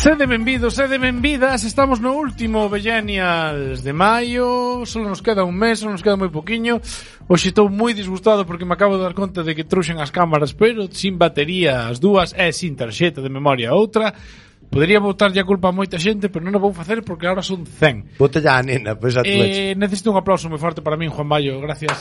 Sede benvidos, sede benvidas. Estamos no último Vellenials de maio. Solo nos queda un mes, solo nos queda moi poquiño. Hoxe estou moi disgustado porque me acabo de dar conta de que trouxen as cámaras, pero sin batería as dúas e sin tarxeta de memoria a outra. Podería botarlle a culpa a moita xente, pero non o vou facer porque agora son 100. Bótalle a nena, pois a tu necesito un aplauso moi forte para min, Juan Bayo. Gracias.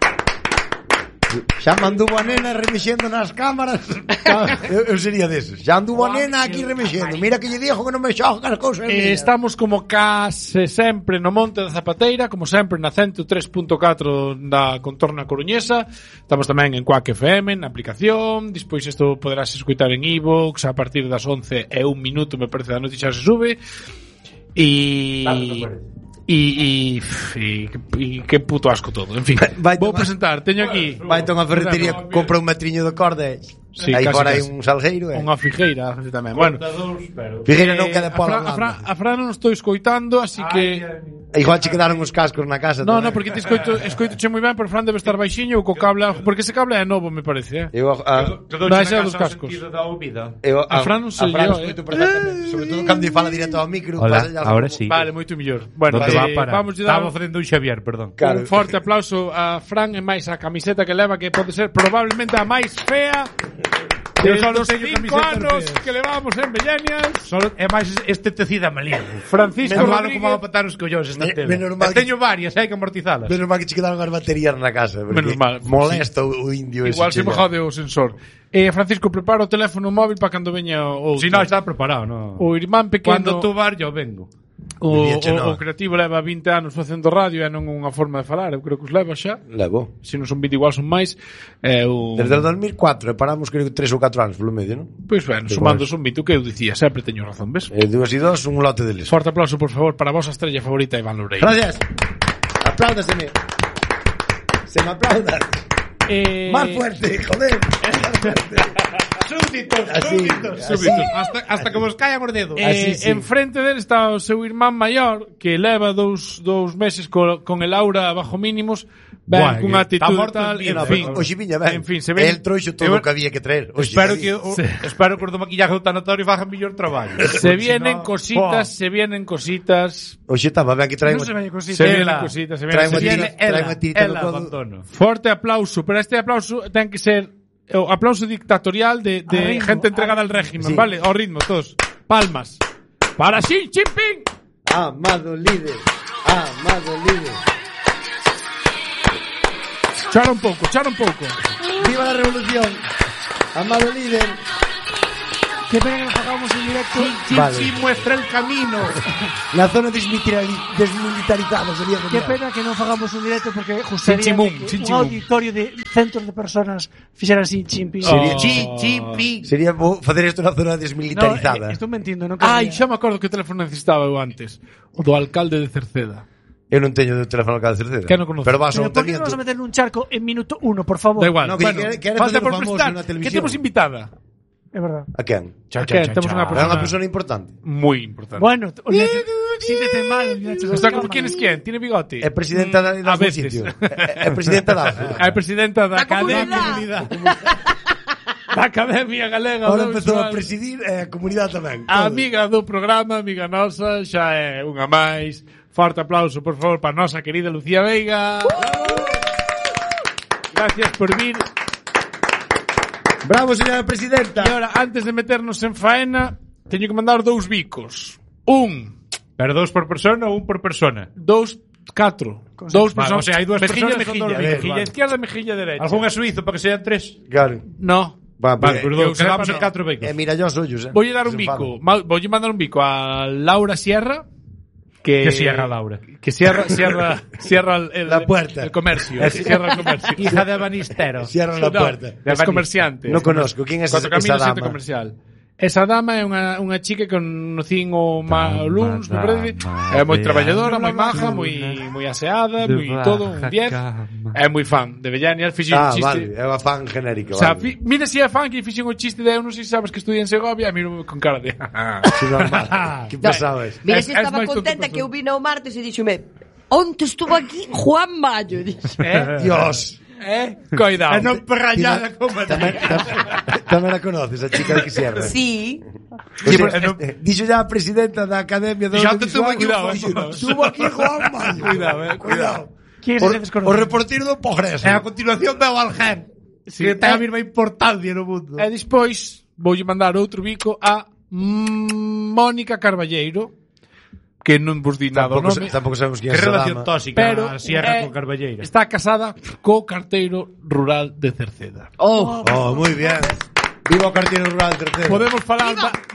Xa mandou a nena remexendo nas cámaras. eu sería deses. Xa andou a nena aquí remexendo. Mira que lle dixo que non me xoga as cousas. Estamos como case sempre no Monte da Zapateira, como sempre na 103.4 da contorna coruñesa. Estamos tamén en Quack FM, na aplicación. Despois isto poderás escutar en iVoox a partir das 11 e un minuto, me parece, da noite xa se sube. E que puto asco todo. En fin, vou presentar. Teño aquí. Vai a unha ferretería, compra un metriño de corda. Sí, aí fora hai un salgueiro. Unha figueira tamén. Bueno, figueira non queda pola. A Fran non estou escoitando, así que igual che quedaron os cascos na casa. No, porque te escoitoche moi ben, pero Fran debe estar baixiño ou co cable, porque ese cable é novo, me parece, Non é dos cascos. A Fran non sei yo, sobre todo cando fala directo ao micro. Ahora sí. Vale, moito mellor. Bueno, vamos a dar. Estamos facendo un Xavier, perdón. Un forte aplauso a Fran e máis a camiseta que leva, que pode ser probablemente a máis fea de los 5 anos que levamos en Vellenials. É máis este tecido amalín. Francisco Rodríguez. Como a patar os collóns esta tela. Teño varias, hai que amortizalas. Menos mal que che quedaron as baterías na casa. Menos mal. Molesta o indio ese. Igual se me jode o sensor. Francisco, prepara o teléfono móvil para cando veña o... Si non, está preparado, no. O irmán pequeno... Cando tú vas, yo vengo. O creativo leva 20 anos facendo radio e non unha forma de falar. Eu creo que os leva xa. Levo. Se non son 20 igual son máis. Desde o 2004 paramos creo que 3 ou 4 anos polo medio, non? Pois ben, sumando son 20, o que eu dicía, sempre teño razón, ves? 2 e 2, un lote deles. Forte aplauso, por favor, para a vosa estrella favorita, Iván Loureiro. Gracias. Apláudaseme. Se me aplaudas. Más fuerte, joder. Súbditos. Hasta que vos caian os dedos. Enfrente del está o seu irmán maior, que leva dous meses con el aura bajo mínimos, ben, cunha actitud tal, en fin. Oxe viña, ben. En fin, se ven. El trouxo todo o que había que traer. Espero que os do maquillaje do tanatorio fagan mellor traballo. Se vienen cositas. Oxe, estaba ben que traen. Se vienen cositas. El abandono. Forte aplauso, pero este aplauso ten que ser o aplauso dictatorial de gente entregada al régimen, ¿vale? Ao ritmo, todos. Palmas. Para Xi Jinping. Amado líder. Chara un pouco. Viva la revolución. Amado líder. Que pena que nos hagamos en directo. Xi muestra el camino. La zona desmilitarizada sería genial. Que pena que non fagamos un directo porque justaría un auditorio de centros de personas fixeran Xi Jinping. Sería facer isto na zona desmilitarizada. Estou mentindo, non? Xa me acordo que teléfono necesitaba eu antes. O do alcalde de Cerceda. Eu non teño de teléfono alcalde de Cerceda. Que non conoces. Pero vas ao ¿por qué ayuntamiento. vamos a meter un charco en minuto 1, por favor? Da igual. No, que falta por famoso prestar. na televisión. Que temos invitada. É verdad. A quen? Temos unha É unha persona importante. moi importante. Bueno, síntete mal. Está como quién es quién, tiene bigote. É presidenta da a veces. sitio. É presidenta da É presidenta da Academia. Da Academia Galega. Ahora empezou a presidir a comunidade tamén. A amiga do programa, amiga nosa, xa é unha máis. Forte aplauso, por favor, para a nosa querida Lucía Veiga. Gracias por vir. Bravo, señora presidenta. E ahora, antes de meternos en faena, teño que mandar 2 bicos. Pero 2 por persona ou 1 por persona? 4. 2 personas. O sea, hai 2 personas con 2 bicos. Mejilla izquierda, mejilla derecha. Algún é suizo para que sean 3? Claro. No. Vale, pero quedamos en 4 bicos. Mira, os ollos, Voy a dar un bico. Voy a mandar un bico a Laura Sierra. Que cierra Laura. Que cierra la puerta. El comercio. Cierra el comercio. Hija de banistero. Cierra la puerta. Es comerciante. No conozco. ¿Quién es esa dama? Comercial. Esa dama é unha chica que conocín o luns, me parece. É moi traballadora, moi maja, moi aseada, moi todo, un 10. É moi fan de Vellenials, fixen un chiste. Vale, é unha fan genérica. O sea, mira se é fan que fixen un chiste de eu non sei se sabes que estudié en Segovia, a mí con cara de que pasabas. Mira se estaba contenta que eu vine o martes e díxome onte estuvo aquí Juan Mayo, Dios. Coidado. E non perrallada como Tamén a conoces, a chica de que serve. Sí. Dixo ya a presidenta da Academia do Xa te tuvo Audiovisual. aquí, cuidado. Tuvo aquí Juan Mayo. Cuidado. ¿Quién es el desconocido? O reportero do Progreso. E a continuación veo al gen. Que ten a mesma importancia no mundo. E despois voulle mandar outro bico a Mónica Carballeiro, que non vos di nada o nome, Tampouco sabemos quién Que é esa relación dama. tóxica pero a Sierra con Carballeira. está casada co carteiro rural de Cerceda. Oh, Moi bien. Viva o carteiro rural terceiro. Podemos falar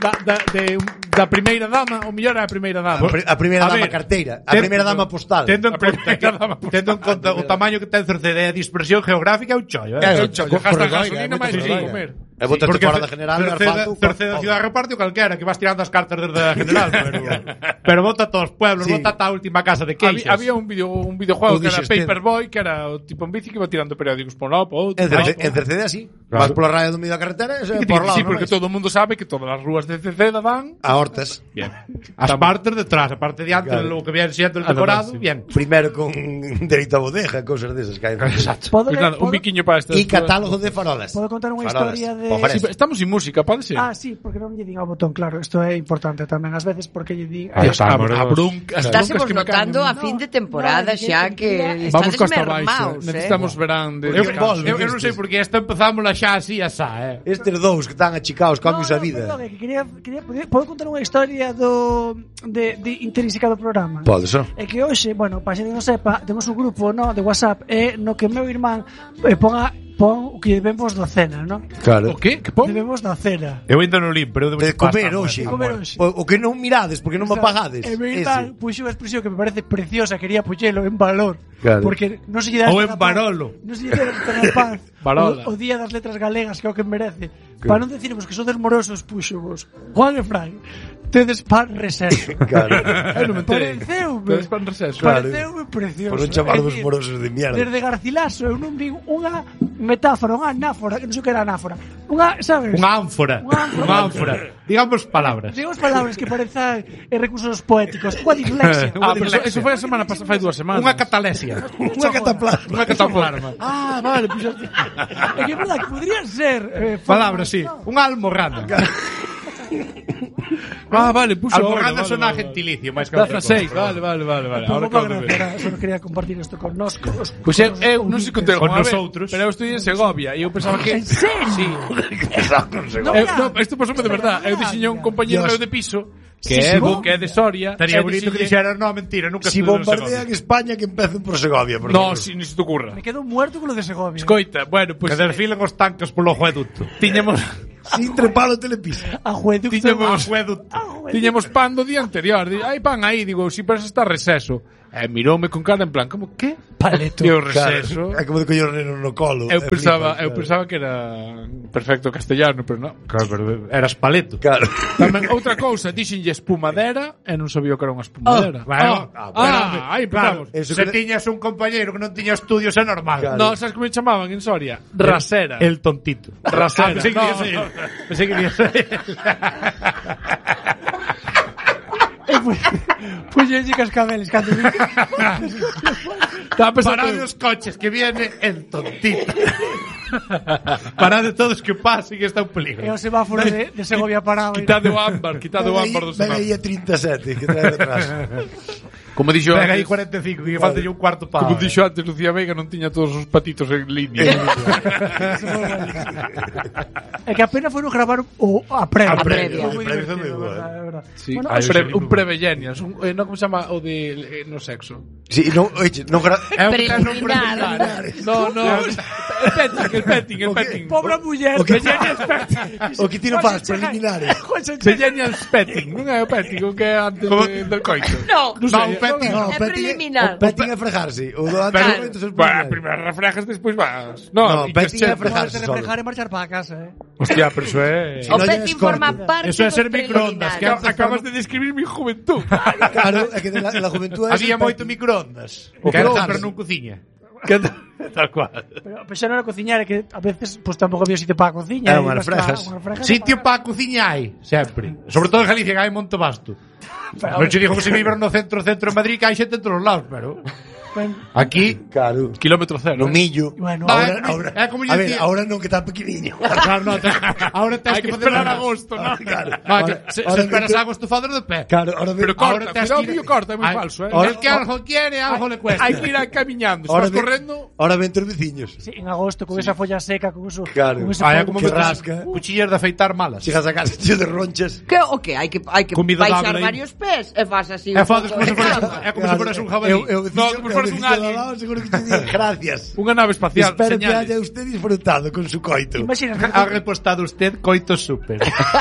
da primeira dama, ou mellor é a primeira dama. A primeira A dama ver, carteira, a primeira dama postal. Tendo en conta o tamaño que ten Cerceda e a dispersión geográfica é un chollo. É un Gasta Corredoira, gasolina é máis moito que corredoira. comer. E botaste Porque fora da general e asfalto. Cerceda ciudad reparte o calquera, que vas tirando as cartas desde a general, pero vota a todos os pueblos, Sí. vota a última casa de queixas. Había un videojuego O que era dixeste. Paperboy, que era o tipo en bici que iba tirando periódicos por un lado, por outro. En Cerceda así. Vas pola raya do medio da carretera e por lá. Sí, porque todo o mundo sabe que todas as rúas de Cerceda van A Hortas. bien. As partes detrás, a parte de antes, Claro. lo que viene siendo el decorado, sí. bien. Primeiro con dereito a bodega, cousas desas que hai. Exacto. ¿Puedo, Pues nada, un biquiño para estas. E catálogo de farolas. ¿Puedo contar unha Farolas. historia de... Oferes. Sí, estamos sin música, pode ser. Sí, porque non lle din ao botón, claro. Isto é importante tamén. Ás veces porque lle din... A bronca. as estásemos broncas que me caen. notando a fin de temporada xa que Vamos estades costa baixa. mermaos, Necesitamos verán de Eu non sei porque esta empezámola xa así, asá, Estes dous que están achicados, cambios a vida. Perdón, é que podo contar unha historia de intrínseca do programa? Pode ser. É que hoxe, bueno, para xente que non sepa, temos un grupo de WhatsApp no que meu irmán pon o que vemos da cena, non? Claro. O qué? Que pon? Debemos da cena. Eu ainda non lim, pero eu debo De comer hoxe. Comer hoxe. O que non mirades, porque non me pagades. E meu irmán puxo unha expresión que me parece preciosa, quería puxelo en valor. Claro. Porque non se lle dá Ou en Barolo. Non se lle dá tan paz. Barola. O día das letras galegas, que é o que merece. Para non decirmos que sodes morosos, puxo vos. Juan e Fran, tedes pan receso. Claro. Eu non me enterei. Pareceume. Tedes pan receso. Claro. Pareceume precioso. Por non chamarvos É dicir, morosos de mierda. Desde Garcilaso eu non vi unha metáfora, unha anáfora, que non sei o que era anáfora. Unha, sabes? Unha ánfora. Unha ánfora. Digamos palabras. Digamos palabras que parezan recursos poéticos. Unha dislexia. Pero eso foi a semana pasada, fai 2 semanas. Unha catalesia. Unha cataplasma. Unha cataplasma. Vale, pues É que é verdad que podrían ser Palabras, sí. Unha almorrana. vale, puxo Almorrana vale, sona vale. gentilicio, máis que outra 16, cosa. vale. Ahora Ahora acabo de ver. só quería compartir isto con nós. Pois eu non sei contei Con alguna vez, nosotros. pero eu estoy en Segovia e eu pensaba que... En serio? Sí. Isto pasoume de verdad. Eu dixiño un compañero meu de piso que é de Soria. Estaría e bonito que dixiñe- dixera, no, mentira, nunca Si estuve en bombardean Segovia. España, que empecen por Segovia. por No, favor. si, ni se te ocurra. Me quedo muerto con lo de Segovia. Escoita, bueno, Que pues desfilen os tanques polo acueducto. tiñamos Sin trepalo telepisa. Ajueducto. tiñamos Acueducto. tiñamos pan do día anterior. Hai pan aí, digo, si pero está receso. E miroume con cara en plan, como que? Paleto. E o Claro. receso. É como de coño neno no colo. Eu É pensaba, flipas, eu claro. pensaba que era perfecto castellano, pero non. Claro, pero eras paleto. Claro. Tamén outra cousa, dixenlle espumadera e non sabía que era unha espumadera. Bueno, Aí empezamos. Eso Se que- tiñas un compañeiro que non tiña estudios é normal. Claro. No, sabes como me chamaban en Soria? Rasera. El tontito. Rasera. Pensei que No. ibas a ir. Pensei que ibas a ir. Pues yo cascabeles cando vi. Estaba pensando Parad os coches que viene el tontito. Parad todos que pasen que está un E peligro. o semáforo de Segovia parado. quitado o ámbar do Ven aí semáforo. a 37, que trae detrás. Como dixo Venga aí antes, 45, que falta un cuarto para. como dixo antes Lucía Veiga non tiña todos os patitos en línea. É que apenas foron gravar a previa. A previa. Foi moi A previa divertido, foi moi boa. verdad, é verdad. Sí. Bueno, Un prevellenias, non como se chama o de no sexo. Sí, non, oye, non É un caso Preliminar. No, el petting. Pobre muller. O que- Virginia Spector. O que ti non faz, preliminares. Genial petting, non é o petting, o que é antes del coito. No, Non sei, petting, No, É o preliminar. petting é frejarse. O do antes Pero- do momento son Bueno, preliminares. primeiro refrejas, despois vas. No, y petting que é se- frejarse de solo. reflejar e marchar para casa, Hostia, pero eso é... O no petting lleves forma corte. parte Eso é dos ser microondas, que preliminares. Acabas de describir mi juventud. Claro, é que de la juventud é Había ese moito petting. microondas. O Que era microondas. pero non cociña. Tal cual. Pero xa non era cociñar, é que a veces pues tampouco había sitio para a cociña. Era e unhas ibas ca- frejas. unhas frejas Sitio para a cociña hai, sempre. Sobre todo en Galicia, que hai Monte Basto. Pero- Non che digo que se viver no centro de Madrid, que hai xente en todos os lados, pero... Aquí, Claro. Kilómetro cero. No millo. Bueno, Ahora, é como lle a ver, dicía. ahora non que tan pequeniño. claro, no, ahora tens Hai que facer esperar unha- agosto, ¿no? Claro. No, Ahora- se ahora esperas que- algo estufador de pé. Claro, ahora Pero Ahora corta, tens cuidado, que ir- mío corta, é moi Ay, falso, ahora- El que algo quiere, algo le cuesta. Hai que ir camiñando, se Ahora vas correndo... Ahora ven tus veciños. sí, en agosto con esa folla seca, con eso, Claro. con ese Ay, é polvo como que metes rasca. cuchillas de afeitar malas. Chegas a casa tío de ronchas. Que o que hai que Comida baixar doble aí. varios pés e fas así. É un fodes pouco como se de fueras calma. é como se fueras un jabalí. No, como fueras un alien. Seguro que te diga gracias. Unha nave espacial, Espero que señales. haya usted disfrutado con su coito. Imagina, Ha repostado usted coito super.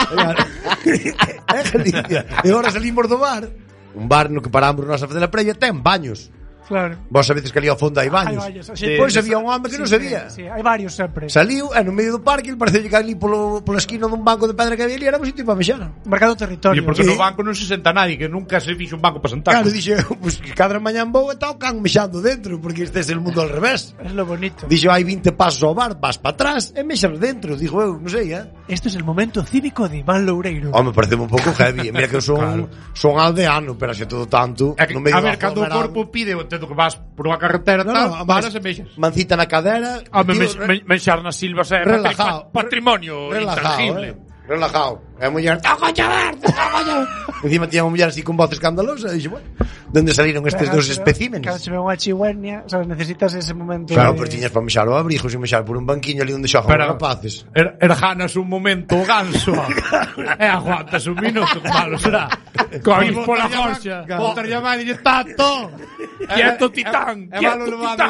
É Galicia. E agora salimos do bar. Un bar no que paramos nós a fazer a previa ten baños. claro. Vos sabedes que ali ao fondo hai baños. Hai baños, sí. Pois había un home que non sabía. Sí, hai varios sempre. Saliu e no medio do parque, parece que ali pola esquina dun banco de pedra que había ali era un sitio para mexar. Marcado territorio. E porque Sí. no banco non se senta nadie, que nunca se fixo un banco para sentar. Claro, dixe, pues que cada mañán vou e tal can mexando dentro, porque este é el mundo al revés. Es lo bonito. Dixo, hai 20 pasos ao bar, vas para atrás e mexas dentro. Dixo eu, non sei, Esto es el momento cívico de Iván Loureiro. Home, parece un pouco heavy. Mira que eu son aldeano, pero xe todo tanto. É que, no medio a ver, do cando o aglomerado. corpo pide, entendo que vas por unha carretera, tal, varas e mexas. Mancita na cadera. Home, tío, menxar nas silvas é relajado. patrimonio intangible. Relajado. E a muller, toco chavar. Encima tiña unha muller así con voz escandalosa. E dixo, bueno, donde salieron estes dos especímenes? Cando se ve unha chihuahua, sabes, necesitas ese momento. Claro, de... pero tiñas para mexar o abrigo, sin mexar por un banquiño ali onde xogan os rapaces. Ganas un momento o ganso. E aguantas un minuto, que malo será. Cois pola gorxa. Voltar llamar e tato. Quieto, titán. É malo levado.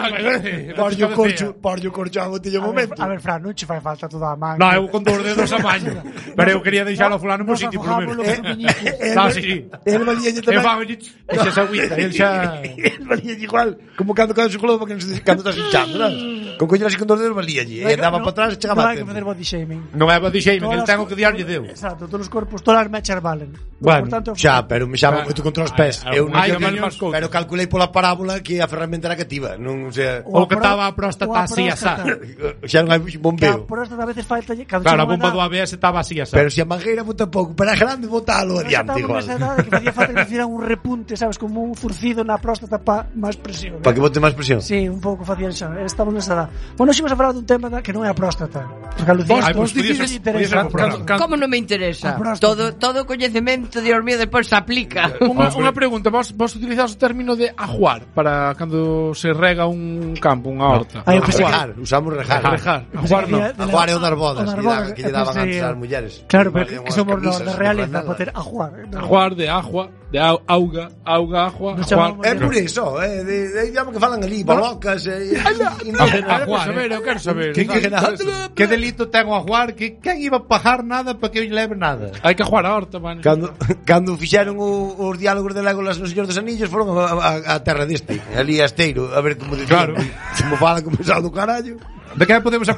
Porlle o corcho a botella un momento. A ver, Fran, non che fai falta toda a man. No, eu con 2 dedos a maña. Pero eu quería deixar ao fulano por sitio, polo menos. No, sí. El valía E tamén. fago e xa se agüita, el xa... El valía igual, como cando su globo que cando estás hinchando, ¿no? Con coño así con dos dedos valía allí. E daba para atrás e chegaba Non a hai que tempo. facer body shaming. Non é body shaming, el Todas tengo as- que diarlle deu. Exacto, todos os corpos, todas as mechas valen. Bueno, Por tanto, Xa, pero me xaba moito contra os pés. Eu non Ai, sei mal que- máis couto. pero calculei pola parábola que a ferramenta era cativa, non, o sea, O que estaba a próstata ou a así, asá. próstata. xa non hai Que a bombeo. próstata a veces falta cando Claro, a chega bomba unha do ABS estaba así, asá. Pero se a mangueira bota pouco, pero é grande botalo Pero adiante estamos igual. nesa edade que facía falta que hicieran un repunte, sabes, como un furcido na próstata para máis presión. Para que bote máis presión. Sí, un pouco facían xa. Estamos nesa edad. Bueno, ximos a falar dun tema que non é a próstata. Porque a Lucía, Ai, vos pues, podía dicís ser- que lle interesa. podía ser un programa. Como non me interesa? A próstata. Todo coñecemento, Dios mío, despois se aplica. Unha pregunta, vos utilizás o término de ajuar para cando se rega un campo, unha horta. Ai, eu pensei que- Rejar, usamos rejar. Rejar. Ajuar non. Ajuar é o das bodas, O das que bodas, que lle daban pensei, antes ás mulleres. Claro, pero Valían que unhas somos camisas, da non realeza nada. para ter ajuar. Ajuar de agua, de auga, agua, Non ajuar. chamamos É por iso, de digamos que falan ali, bolocas, Quero saber, eu quero saber. Que delito ten o ajuar? Que quen iba a pagar nada para que eu lle leve nada? Hai que ajuar a horta, man. Cando fixeron os diálogos de Legolas no Señor dos Anillos foron a terra deste, ali a Esteiro, a ver como Claro. como fala como sal do carallo. De que podemos